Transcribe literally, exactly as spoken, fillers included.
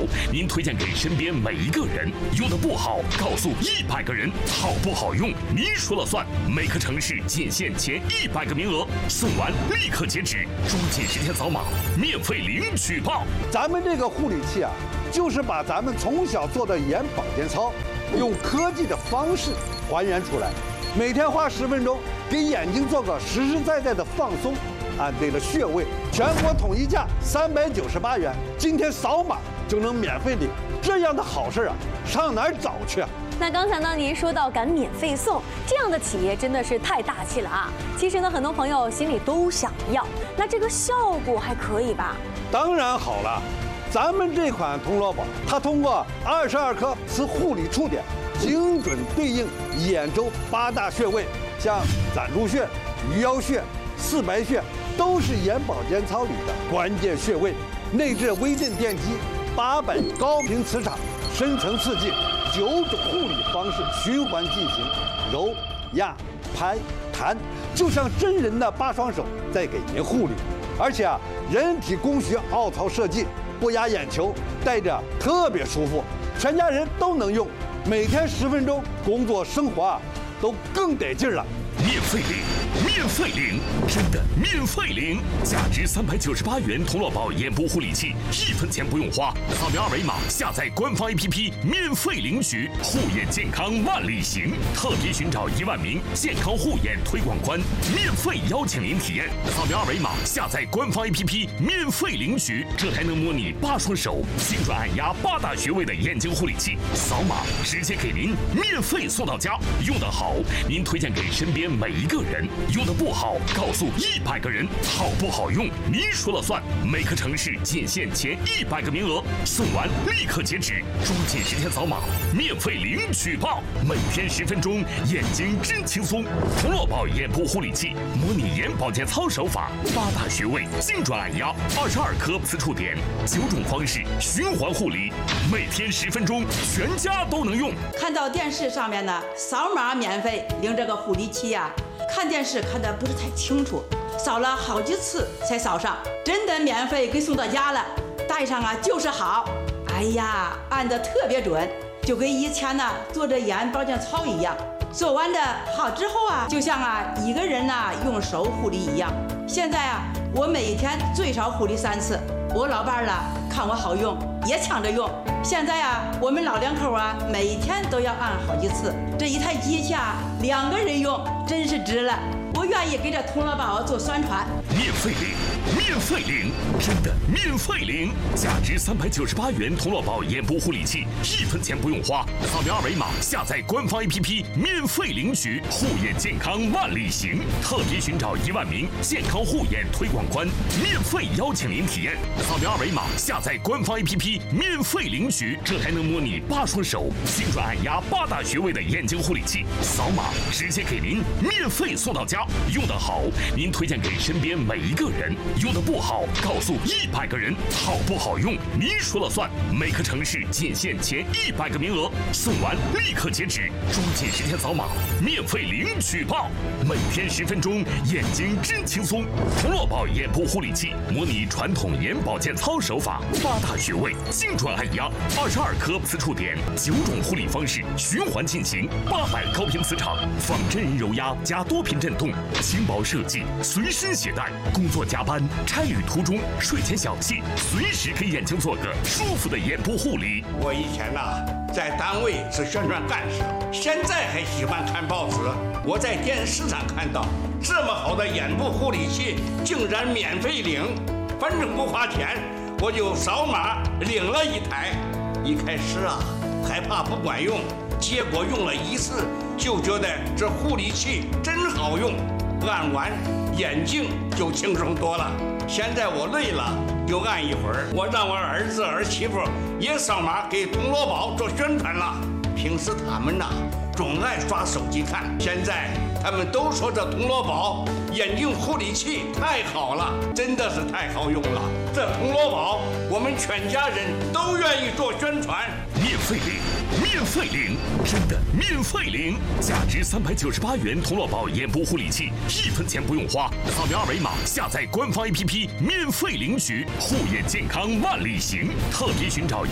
您推荐给身边每一个人。用的不好，告诉一百个人。好不好用，您说了算。每个城市仅限前一百个名额，送完立刻截止，抓紧时间扫码，免费领取报。 咱们这个护理器啊，就是把咱们从小做的眼保健操，用科技的方式还原出来。每天花十分钟，给眼睛做个实实在在的放松，按对了穴位，全国统一价三百九十八元。今天扫码就能免费领，这样的好事啊，上哪儿找去啊？ 那刚才呢，您说到敢免费送，这样的企业真的是太大气了啊！其实呢，很多朋友心里都想要，那这个效果还可以吧？ 当然好了，咱们这款铜锣宝，它通过二十二颗磁护理触点，精准对应眼周八大穴位，像攒竹穴、鱼腰穴、四白穴，都是眼保健操里的关键穴位。内置微震电机，八百高频磁场，深层刺激。九种护理方式循环进行，揉、压、拍、弹，就像真人的八双手在给您护理。而且啊，人体工学凹槽设计，不压眼球，戴着特别舒服，全家人都能用。每天十分钟，工作生活啊都更得劲儿了。 免费领，免费领，真的免费领！价值三百九十八元铜锣宝眼部护理器，一分钱不用花，扫描二维码下载官方 A P P， 免费领取。护眼健康万里行，特别寻找一万名健康护眼推广官，免费邀请您体验。扫描二维码下载官方 A P P， 免费领取。这台能模拟八双手、精准按压八大穴位的眼睛护理器，扫码直接给您免费送到家。用得好，您推荐给身边每一个人。用的不好，告诉一百个人。好不好用，您说了算。每个城市仅限前一百个名额，送完立刻截止，抓紧时间扫码，免费领取报。每天十分钟，眼睛真轻松。铜锣宝眼部护理器，模拟眼保健操手法，八大穴位精准按压，二十二颗磁触点，九种方式循环护理，每天十分钟，全家都能用。 看到电视上面呢，扫码免费领这个护理器呀、啊。看电视看得不是太清楚，扫了好几次才扫上，真的免费给送到家了。戴上啊就是好，哎呀，按得特别准，就跟以前呢做着眼保健操一样。做完的好之后啊，就像啊一个人呐、啊、用手护理一样。现在啊，我每一天最少护理三次。我老伴儿啊看我好用，也抢着用。现在啊，我们老两口啊，每一天都要按好几次。这一台机器啊，两个人用真是值了。我愿意给这铜锣宝做宣传。 免费领，免费领，真的免费领！价值三百九十八元铜锣宝眼部护理器，一分钱不用花，扫描二维码下载官方 A P P， 免费领取。护眼健康万里行，特别寻找一万名健康护眼推广官，免费邀请您体验。扫描二维码下载官方 A P P， 免费领取。这台能模拟八双手、精准按压八大穴位的眼睛护理器，扫码直接给您免费送到家。用得好，您推荐给身边每一个人。用的不好，告诉一百个人。好不好用，您说了算。每个城市仅限前一百个名额，送完立刻截止，抓紧时间扫码，免费领取报。每天十分钟，眼睛真轻松。铜锣宝眼部护理器，模拟传统眼保健操手法，八大穴位精准按压，二十二颗磁触点，九种护理方式循环进行，八百高频磁场，仿真人揉压加多频震动，轻薄设计，随身携带。工作加班、差旅途中、睡前小憩，随时给眼睛做个舒服的眼部护理。 我以前呐、啊，在单位是宣传干事，现在还喜欢看报纸。我在电视上看到这么好的眼部护理器，竟然免费领，反正不花钱，我就扫码领了一台。一开始啊，害怕不管用，结果用了一次就觉得这护理器真好用，按完眼睛就轻松多了。现在我累了就按一会儿，我让我儿子儿媳妇也扫码给铜锣宝做宣传了。平时他们呐总爱刷手机看，现在他们都说这铜锣宝眼睛护理器太好了，真的是太好用了。这铜锣宝我们全家人都愿意做宣传。 免费领，免费领，真的免费领！价值三百九十八元铜锣宝眼部护理器，一分钱不用花，扫描二维码下载官方 A P P， 免费领取。护眼健康万里行，特别寻找